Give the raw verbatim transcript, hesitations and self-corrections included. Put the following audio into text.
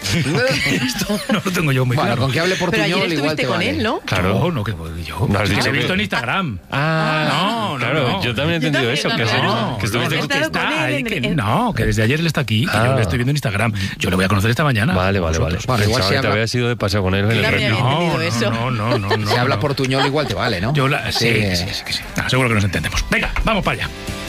Esto no lo tengo yo muy Bueno, claro. con que hable Pero ayer portuñol igual estuviste te con vale. él, ¿no? Claro, no, que yo. No has Sí, dicho te he que- visto en Instagram. Ah, No, no, claro, no. yo también he entendido Yo eso. también, Que, también. No, que estuviste no, con- que He está estado con ahí, él que- en- en- no, que desde ayer él está aquí, que Ah. yo le estoy viendo en Instagram. Yo le voy a conocer esta mañana. Vale, vale, vale. Bueno, igual Pensaba si que te habla- habías ido de paseo con él en el también retiro. había No, entendido eso. no, no, no, no. Si habla no. portuñol igual te vale, ¿no? Yo la, sí, Sí. sí, sí, sí, sí. Ah, seguro que nos entendemos. Venga, vamos para allá.